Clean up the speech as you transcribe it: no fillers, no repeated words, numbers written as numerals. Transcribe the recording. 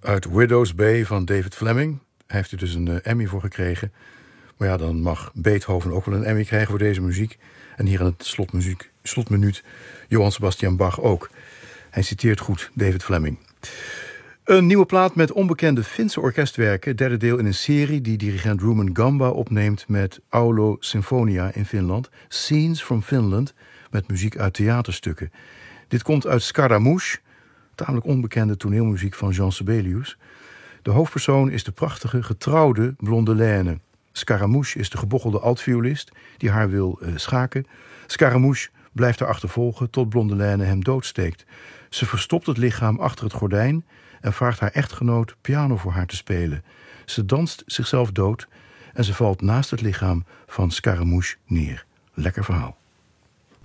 uit Widow's Bay van David Fleming. Hij heeft er dus een Emmy voor gekregen. Maar ja, dan mag Beethoven ook wel een Emmy krijgen voor deze muziek. En hier in het slotminuut Johann Sebastian Bach ook. Hij citeert goed David Fleming. Een nieuwe plaat met onbekende Finse orkestwerken. Derde deel in een serie die dirigent Rumen Gamba opneemt met Aulo Sinfonia in Finland. Scenes from Finland met muziek uit theaterstukken. Dit komt uit Scaramouche, tamelijk onbekende toneelmuziek van Jean Sibelius. De hoofdpersoon is de prachtige, getrouwde Blondelaine. Scaramouche is de gebochelde altviolist die haar wil schaken. Scaramouche blijft haar achtervolgen tot Blondelaine hem doodsteekt. Ze verstopt het lichaam achter het gordijn en vraagt haar echtgenoot piano voor haar te spelen. Ze danst zichzelf dood en ze valt naast het lichaam van Scaramouche neer. Lekker verhaal.